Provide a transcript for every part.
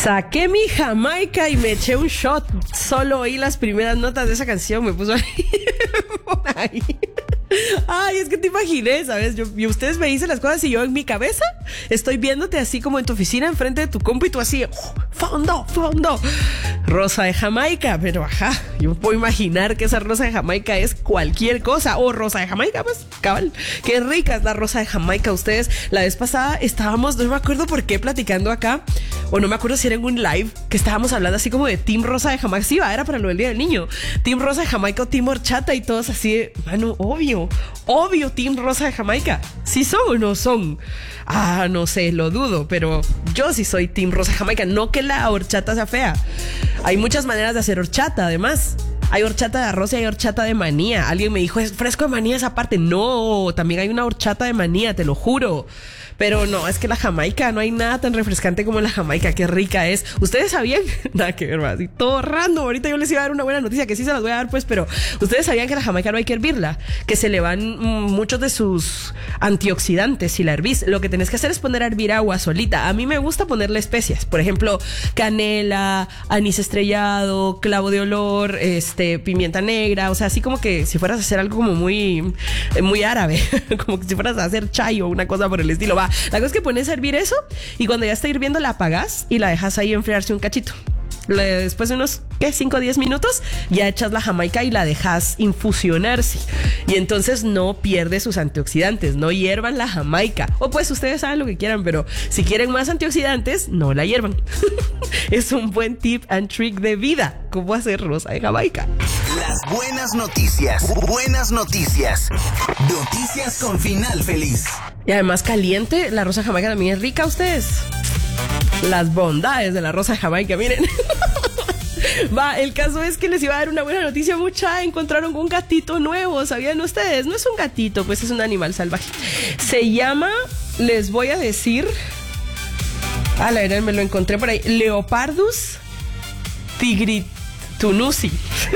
Saqué mi Jamaica y me eché un shot. Solo oí las primeras notas de esa canción, me puso ahí. Por ahí. Ay, es que te imaginé, ¿sabes? Y ustedes me dicen las cosas y yo en mi cabeza estoy viéndote así como en tu oficina enfrente de tu compu y tú así, fondo. Rosa de Jamaica, pero ajá, yo puedo imaginar que esa rosa de Jamaica es cualquier cosa. O rosa de Jamaica, pues, cabal. Qué rica es la rosa de Jamaica. Ustedes, la vez pasada estábamos, no me acuerdo por qué, platicando acá, o no me acuerdo si era en un live, que estábamos hablando así como de Team Rosa de Jamaica. Sí, era para lo del Día del Niño. Team Rosa de Jamaica o Team Horchata y todos así de, mano, obvio, Team Rosa de Jamaica. ¿Sí son o no son? Ah, no sé, lo dudo, pero yo sí soy Team Rosa de Jamaica. No que la horchata sea fea. Hay muchas maneras de hacer horchata, además. Hay horchata de arroz y hay horchata de manía. Alguien me dijo, ¿es fresco de manía esa parte? No, también hay una horchata de manía, te lo juro. Pero no, es que la Jamaica, no hay nada tan refrescante como la Jamaica. Qué rica es. ¿Ustedes sabían? Nada que ver más. Y todo random. Ahorita yo les iba a dar una buena noticia, que sí se las voy a dar, pues, pero ¿ustedes sabían que la Jamaica no hay que hervirla? Que se le van muchos de sus antioxidantes si la hervís. Lo que tenés que hacer es poner a hervir agua solita. A mí me gusta ponerle especias. Por ejemplo, canela, anís estrellado, clavo de olor, pimienta negra. O sea, así como que si fueras a hacer algo como muy árabe. Como que si fueras a hacer chai o una cosa por el estilo. Va. La cosa es que pones a hervir eso y cuando ya está hirviendo la apagás y la dejas ahí enfriarse un cachito. Después de unos 5 o 10 minutos ya echas la Jamaica y la dejas infusionarse y entonces no pierde sus antioxidantes. No hiervan la Jamaica, o pues ustedes saben lo que quieran, pero si quieren más antioxidantes no la hiervan. Es un buen tip and trick de vida cómo hacer rosa de Jamaica. Las buenas noticias. Noticias con final feliz. Y además caliente, la rosa de Jamaica también es rica. Ustedes, las bondades de la rosa de Jamaica, miren. Va, el caso es que les iba a dar una buena noticia. Encontraron un gatito nuevo, ¿sabían ustedes? No es un gatito, pues es un animal salvaje. Se llama, les voy a decir, la verdad me lo encontré por ahí, Leopardus tigritunusi.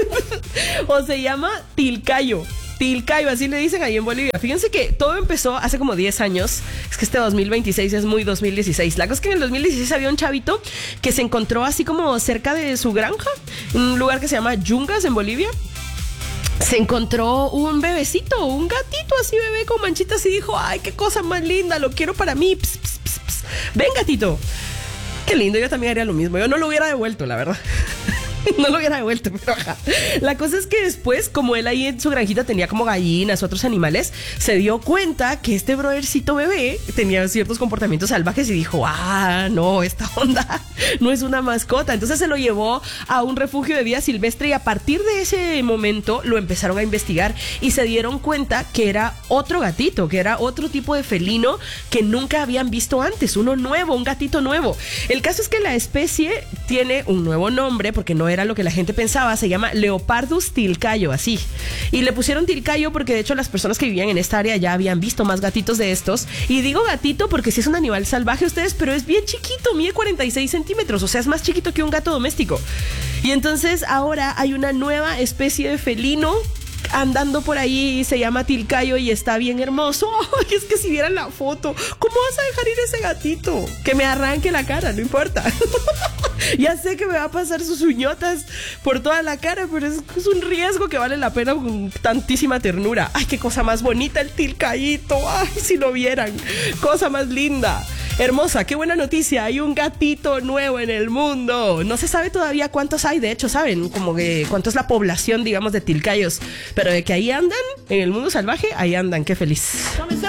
O se llama tilcayo, así le dicen ahí en Bolivia. Fíjense que todo empezó hace como 10 años. Es que este 2026 es muy 2016. La cosa es que en el 2016 había un chavito que se encontró así como cerca de su granja, un lugar que se llama Yungas en Bolivia. Se encontró un bebecito, un gatito así bebé con manchitas y dijo, ay, qué cosa más linda, lo quiero para mí. Pss, pss, pss, pss. Ven, gatito. Qué lindo, yo también haría lo mismo. Yo no lo hubiera devuelto, la verdad. No lo hubiera devuelto, pero ajá. La cosa es que después, como él ahí en su granjita tenía como gallinas, otros animales, se dio cuenta que este brothercito bebé tenía ciertos comportamientos salvajes y dijo, no, esta onda no es una mascota. Entonces se lo llevó a un refugio de vida silvestre y a partir de ese momento lo empezaron a investigar y se dieron cuenta que era otro gatito, que era otro tipo de felino que nunca habían visto antes, uno nuevo, un gatito nuevo. El caso es que la especie tiene un nuevo nombre porque no era lo que la gente pensaba, se llama Leopardus tilcayo, así. Y le pusieron tilcayo porque de hecho las personas que vivían en esta área ya habían visto más gatitos de estos. Y digo gatito porque sí es un animal salvaje ustedes, pero es bien chiquito, mide 46 centímetros, o sea, es más chiquito que un gato doméstico. Y entonces ahora hay una nueva especie de felino andando por ahí, se llama tilcayo y está bien hermoso. Ay, es que si vieran la foto, ¿cómo vas a dejar ir ese gatito? Que me arranque la cara, no importa. Ya sé que me va a pasar sus uñotas por toda la cara, pero es un riesgo que vale la pena con tantísima ternura. Ay, qué cosa más bonita el tilcayito. Ay, si lo vieran, cosa más linda. Hermosa, qué buena noticia, hay un gatito nuevo en el mundo. No se sabe todavía cuántos hay, de hecho, ¿saben? Como que cuánto es la población, digamos, de tilcayos. Pero de que ahí andan, en el mundo salvaje, ahí andan, qué feliz.